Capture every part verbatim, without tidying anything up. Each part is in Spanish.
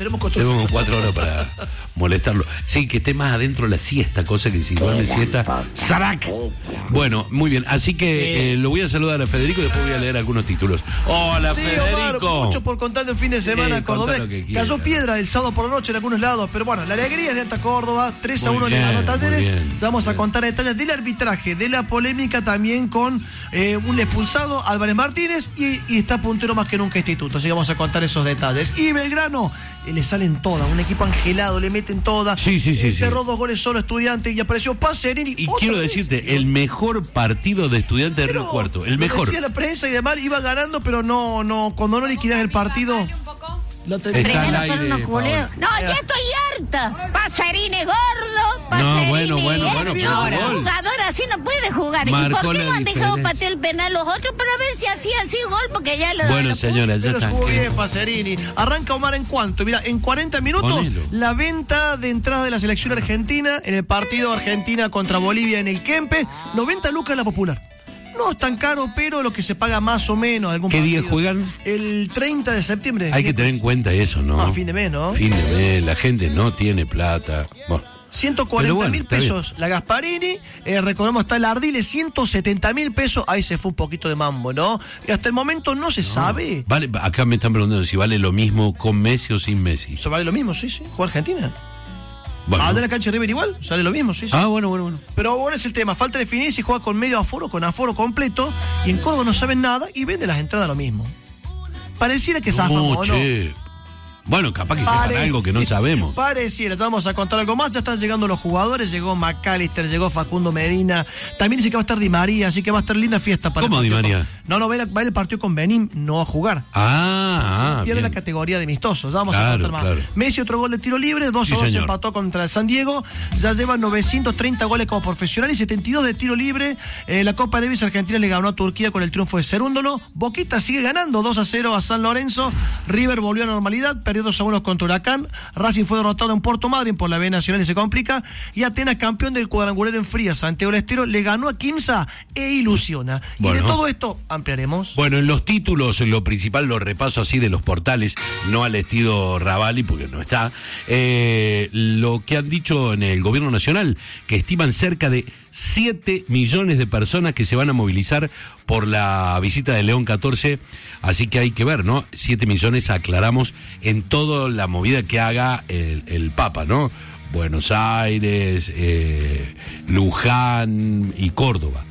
Tenemos costumbre. Tenemos cuatro horas para molestarlo. Sí, que esté más adentro la siesta, cosa que si duerme siesta, ¡Sarac! Bueno, muy bien. Así que eh, lo voy a saludar a Federico y después voy a leer algunos títulos. ¡Hola, sí, Federico! Omar, mucho por contar del fin de semana eh, cordobés. Cayó piedra el sábado por la noche en algunos lados, pero bueno, la alegría es de Alta Córdoba. tres a uno le ganó Talleres. Ya vamos a contar detalles del arbitraje, de la polémica también con eh, un expulsado, Álvarez Martínez, y, y está puntero más que nunca Instituto. Así que vamos a contar esos detalles. Y Belgrano, eh, le salen todas, un equipo angelado, le meten todas. Sí, sí, sí. Eh, cerró sí. dos goles solo Estudiante y apareció Pacerini. Y quiero vez. decirte, el mejor partido de Estudiante de Río Cuarto, el mejor. Decía la prensa y demás, iba ganando, pero no, no, cuando no liquidas el partido. Lo Primero son unos culeros. No, ya estoy harta. Pacerini gordo, Pacerini. No, bueno, bueno, bueno, pero no, es un gol. Jugador así no puede jugar. Marcó ¿Y por qué no han dejado diferencia. patear el penal los otros? Pero a ver si hacían así gol, porque ya lo. Bueno, lo señora, ya Pero está. estuvo bien Pacerini. Arranca Omar en cuanto. Mira, en cuarenta minutos, Ponelo. la venta de entrada de la selección argentina en el partido Argentina contra Bolivia en el Kempes, noventa lucas la Popular. No es tan caro, pero lo que se paga más o menos. De algún ¿Qué partido. día juegan? El treinta de septiembre. Hay que tener en cuenta eso, ¿no? Ah, fin de mes, ¿no? Fin de mes, la gente no tiene plata. Bueno. ciento cuarenta bueno, mil pesos la Gasparini, eh, recordemos está el Ardiles, ciento setenta mil pesos, ahí se fue un poquito de mambo, ¿no? Y hasta el momento no se no. sabe. Vale, acá me están preguntando si vale lo mismo con Messi o sin Messi. Eso vale lo mismo, sí, sí, juega Argentina. Bueno. Ah, de la cancha de River igual, sale lo mismo, sí, sí. Ah, bueno, bueno, bueno. Pero ahora es el tema, falta definir si juega con medio aforo, con aforo completo, y en Córdoba no saben nada y venden las entradas lo mismo. Pareciera que zafamos, no, ¿no? che. Bueno, capaz que sepan algo que no sabemos. Pareciera, ya vamos a contar algo más. Ya están llegando los jugadores. Llegó McAllister, llegó Facundo Medina. También dice que va a estar Di María, así que va a estar linda fiesta para ¿Cómo el Di María? Con... No, no, va a ir el partido con Benín, no va a jugar. Ah, ah pierde bien. la categoría de amistosos. Ya vamos claro, a contar más. Claro. Messi, otro gol de tiro libre, dos a dos sí, empató contra el San Diego. Ya lleva novecientos treinta goles como profesional y setenta y dos de tiro libre. Eh, la Copa Davis Argentina le ganó a Turquía con el triunfo de Cerúndolo. Boquita sigue ganando dos a cero a San Lorenzo. River volvió a normalidad, perdió dos a uno contra Huracán. Racing fue derrotado en Puerto Madryn por la B Nacional y se complica. Y Atenas, campeón del cuadrangular en Frías, Santiago del Estero, le ganó a Quimsa e ilusiona. Bueno. Y de todo esto ampliaremos. Bueno, en los títulos, lo principal lo repaso así de los portales, no al estilo Ravalli, porque no está. Eh, lo que han dicho en el gobierno nacional, que estiman cerca de siete millones de personas que se van a movilizar por la visita de León catorce, así que hay que ver, ¿no? siete millones, aclaramos, en toda la movida que haga el, el Papa, ¿no? Buenos Aires, eh, Luján y Córdoba.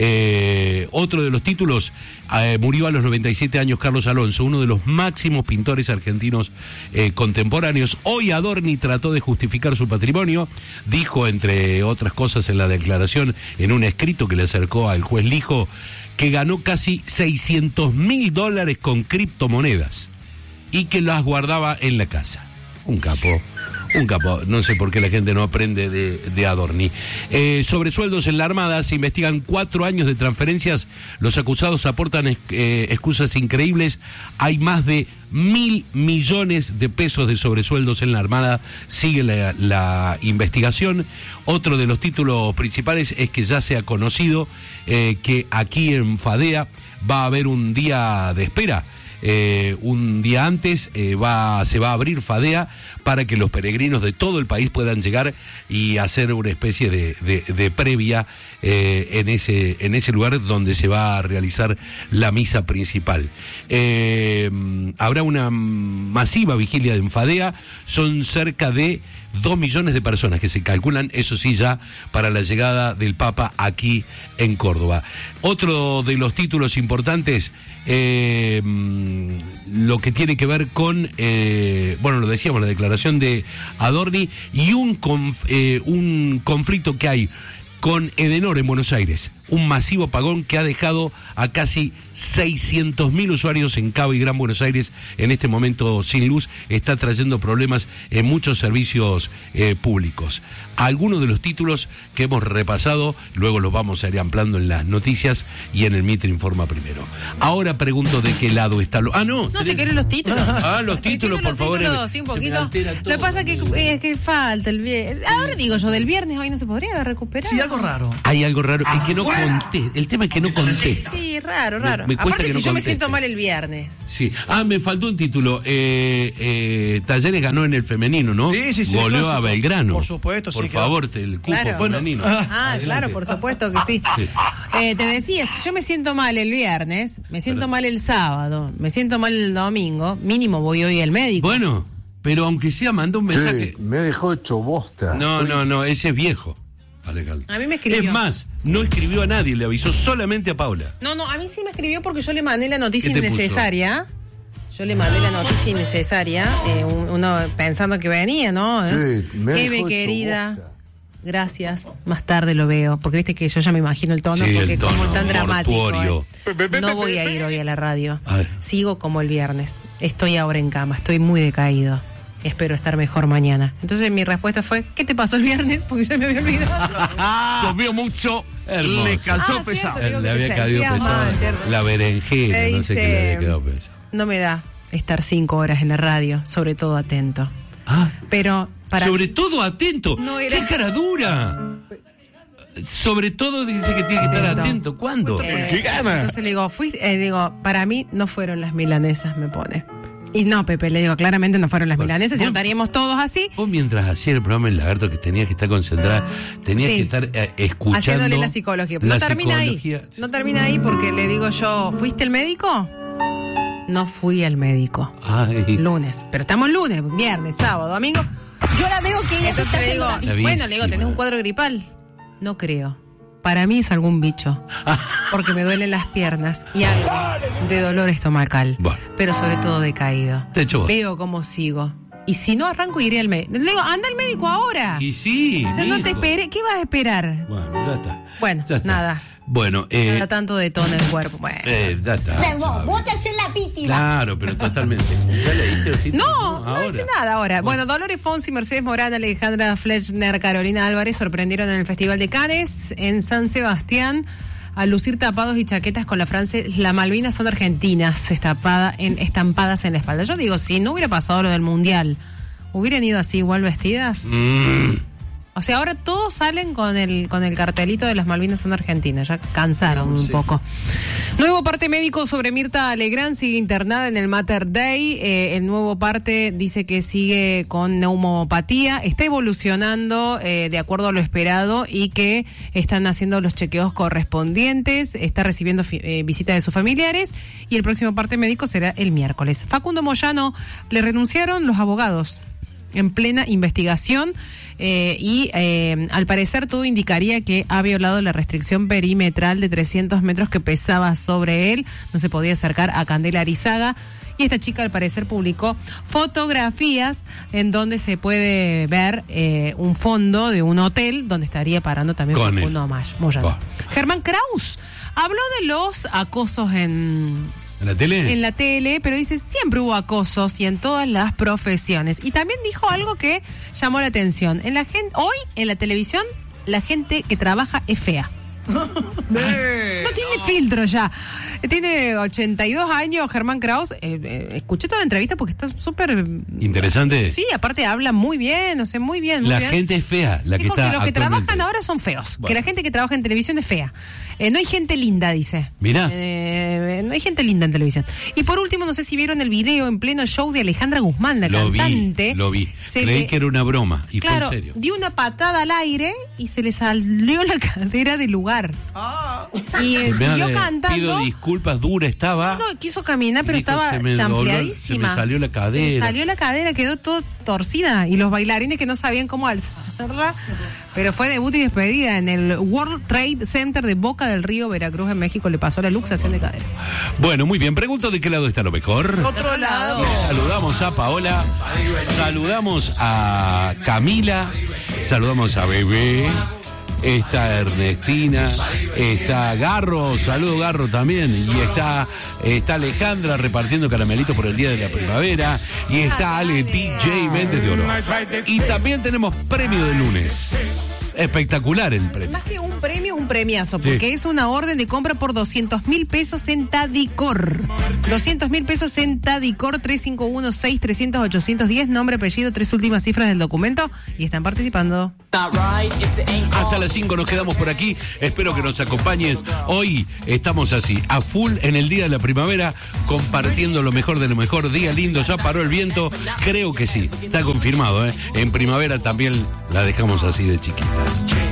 Eh, otro de los títulos, eh, murió a los noventa y siete años Carlos Alonso, uno de los máximos pintores argentinos eh, contemporáneos. Hoy Adorni trató de justificar su patrimonio, dijo entre otras cosas en la declaración, en un escrito que le acercó al juez Lijo, que ganó casi seiscientos mil dólares con criptomonedas y que las guardaba en la casa. Un capo. Un capo, no sé por qué la gente no aprende de, de Adorni. Eh, sobre sueldos en la Armada, se investigan cuatro años de transferencias. Los acusados aportan eh, excusas increíbles. Hay más de mil millones de pesos de sobresueldos en la Armada. Sigue la, la investigación. Otro de los títulos principales es que ya se ha conocido eh, que aquí en Fadea va a haber un día de espera. Eh, un día antes eh, va, se va a abrir Fadea para que los peregrinos de todo el país puedan llegar y hacer una especie de, de, de previa eh, en, ese, en ese lugar donde se va a realizar la misa principal. Eh, habrá una masiva vigilia en Fadea, son cerca de dos millones de personas que se calculan, eso sí, ya para la llegada del Papa aquí en Córdoba. Otro de los títulos importantes, eh, lo que tiene que ver con, eh, bueno, lo decíamos, la declaración de Adorni y un, conf, eh, un conflicto que hay con Edenor en Buenos Aires, un masivo apagón que ha dejado a casi seiscientos mil usuarios en Cava y Gran Buenos Aires en este momento sin luz, está trayendo problemas en muchos servicios eh, públicos. Algunos de los títulos que hemos repasado, luego los vamos a ir ampliando en las noticias y en el Mitre Informa primero. Ahora pregunto de qué lado está lo... Ah, no. No se quieren los títulos. Ah, los títulos, por favor. Títulos, sí, un poquito. Lo que pasa es que, es que falta el viernes. Ahora digo yo, del viernes hoy no se podría recuperar. Sí, algo raro. Hay algo raro. Es que no conteste. El tema es que no conteste. Sí, raro, raro. Me, me cuesta Aparte, que no si yo conteste. me siento mal el viernes. Sí. Ah, me faltó un título. Eh, eh, Talleres ganó en el femenino, ¿no? Sí, sí, sí. Goleó clásico. a Belgrano. Por supuesto, sí. Por claro. favor, te, el cupo Claro. femenino. Ah, Adelante. claro, por supuesto que sí. Sí. Eh, te decía, si yo me siento mal el viernes, me siento Pero- mal el sábado, me siento mal el domingo, mínimo voy hoy al médico. Bueno, pero aunque sea, manda un mensaje. Sí, me dejó hecho bosta. No, no, no, ese es viejo, Alejandro. A mí me escribió. Es más, no escribió a nadie, le avisó solamente a Paula. No, no, a mí sí me escribió porque yo le mandé la noticia ¿Qué te innecesaria. Yo le mandé la noticia innecesaria, eh, un- uno pensando que venía, ¿no? Sí, me dejó Eve, hecho querida, bosta. gracias, más tarde lo veo, porque viste que yo ya me imagino el tono, Sí, el porque tono como tan dramático. mortuorio. eh. No voy a ir hoy a la radio. Ay. Sigo como el viernes. Estoy ahora en cama, estoy muy decaído. Espero estar mejor mañana. Entonces mi respuesta fue, ¿qué te pasó el viernes? Porque yo me había olvidado. Comió mucho, Hermoso. le calzó Ah, pesado. cierto, digo Le que había te caído sentías pesado. mal, ¿cierto? La berenjena, Le no sé qué le dice, había quedado pesado. No me da estar cinco horas en la radio, sobre todo atento. Ah, Pero para sobre todo atento. No era- ¡Qué cara dura! Sobre todo dice que tiene que estar Atento. atento. ¿Cuándo? Eh, entonces le digo, fui, eh, digo, para mí no fueron las milanesas, me pone. Y no, Pepe, le digo, claramente no fueron las Bueno, milanesas, si vos- no estaríamos todos así, Vos mientras hacías el programa El Lagarto, que tenías que estar concentrada, tenías Sí. que estar eh, escuchando. haciéndole la psicología. la no termina psicología. ahí. No termina ahí porque le digo yo, ¿fuiste el médico? No fui al médico. Ay, Lunes. Pero estamos lunes, viernes, sábado, domingo. Yo la veo que ella se Entonces está le digo, haciendo la... La bueno, le digo, ¿tenés víctima. un cuadro gripal? No creo. Para mí es algún bicho. Porque me duelen las piernas y algo de dolor estomacal. Bueno. Pero sobre todo decaído. Te echo vos. Veo cómo sigo. Y si no arranco, iré al médico. Le digo, anda al médico ahora. Y sí. O sea, no te mijo. esperes. ¿Qué vas a esperar? Bueno, ya está. Bueno, Ya está. nada. Bueno, eh, Cada tanto detona el cuerpo. Bueno. eh, ya está. Vos, Chao. vos te haces la víctima. Claro, pero totalmente. ¿Ya leíste los títulos? No, no Ahora. dice nada ahora. Bueno, Dolores Fonsi, Mercedes Morán, Alejandra Fletchner, Carolina Álvarez sorprendieron en el Festival de Cannes en San Sebastián al lucir tapados y chaquetas con la frase "La Malvinas son argentinas", estapada en, estampadas en la espalda. Yo digo, si no hubiera pasado lo del Mundial, ¿hubieran ido así igual vestidas? Mm. O sea, ahora todos salen con el con el cartelito de las Malvinas son argentinas, ya cansaron un poco. Nuevo parte médico sobre Mirta Legrand, sigue internada en el Mater Dei. Eh, el nuevo parte dice que sigue con neumopatía, está evolucionando eh, de acuerdo a lo esperado y que están haciendo los chequeos correspondientes, está recibiendo fi- eh, visitas de sus familiares y el próximo parte médico será el miércoles. Facundo Moyano, le renunciaron los abogados en plena investigación eh, y eh, al parecer todo indicaría que ha violado la restricción perimetral de trescientos metros que pesaba sobre él, no se podía acercar a Candela Arizaga. Y esta chica al parecer publicó fotografías en donde se puede ver eh, un fondo de un hotel donde estaría parando también Con él. Facundo May- Moyano. Bah. Germán Kraus habló de los acosos en ¿En la tele? en la tele, pero dice, siempre hubo acosos y en todas las profesiones. Y también dijo algo que llamó la atención. En la gente, hoy, en la televisión, la gente que trabaja es fea. No tiene filtro ya. Tiene ochenta y dos años Germán Kraus. Eh, eh, escuché toda la entrevista porque está súper... Interesante. Sí, aparte habla muy bien, o sea, muy bien. Muy La bien. gente es fea, la que Dijo está que los que actualmente. trabajan ahora son feos. Bueno. Que la gente que trabaja en televisión es fea. Eh, no hay gente linda, dice. Mirá. Eh, no hay gente linda en televisión. Y por último, no sé si vieron el video en pleno show de Alejandra Guzmán, la Lo vi, cantante. lo vi. Se Creí le- que era una broma y Claro, fue en serio. dio una patada al aire y se le salió la cadera del lugar. Y eh, Se me siguió hace- cantando. Pido disculpas, dura estaba. No, quiso caminar, pero Dijo, estaba se me dobló- chanfleadísima. se me salió la Se cadera. le salió la cadera, quedó todo torcida. Y los bailarines que no sabían cómo alzarla. Pero fue debut y despedida en el World Trade Center de Boca del Río, Veracruz, en México. Le pasó la luxación de cadera. Bueno, muy bien. Pregunto de qué lado está lo mejor. Otro lado. Saludamos a Paola, saludamos a Camila, saludamos a Bebé, está Ernestina, está Garro, saludo Garro también, y está, está Alejandra repartiendo caramelitos por el Día de la Primavera, y está Ale T J Méndez de Oro. Y también tenemos premio de lunes. Es espectacular el premio. Más que un premio, un premiazo, porque sí. es una orden de compra por doscientos mil pesos en Tadicor. doscientos mil pesos en Tadicor, tres cinco uno seis tres cero cero ocho uno cero, nombre, apellido, tres últimas cifras del documento y están participando. Hasta las cinco nos quedamos por aquí. Espero que nos acompañes. Hoy estamos así, a full en el día de la primavera, compartiendo lo mejor de lo mejor. Día lindo, ya paró el viento. Creo que sí, está confirmado, ¿eh? En primavera también la dejamos así de chiquita.